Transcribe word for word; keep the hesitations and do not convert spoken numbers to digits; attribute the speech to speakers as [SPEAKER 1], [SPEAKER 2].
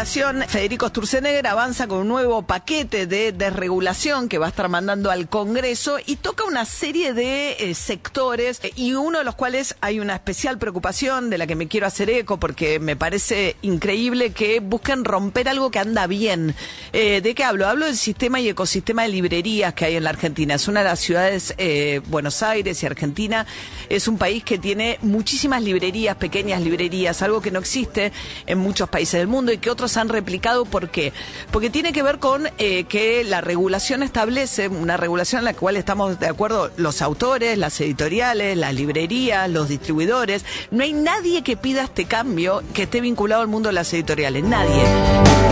[SPEAKER 1] Nación, Federico Sturzenegger, avanza con un nuevo paquete de desregulación que va a estar mandando al Congreso y toca una serie de eh, sectores eh, y uno de los cuales hay una especial preocupación de la que me quiero hacer eco porque me parece increíble que busquen romper algo que anda bien. Eh, ¿De qué hablo? Hablo del sistema y ecosistema de librerías que hay en la Argentina. Es una de las ciudades, eh, Buenos Aires y Argentina, es un país que tiene muchísimas librerías, pequeñas librerías, algo que no existe en muchos países del mundo y que otros han replicado. ¿Por qué? Porque tiene que ver con eh, que la regulación establece, una regulación en la cual estamos de acuerdo los autores, las editoriales, las librerías, los distribuidores. No hay nadie que pida este cambio que esté vinculado al mundo de las editoriales, nadie.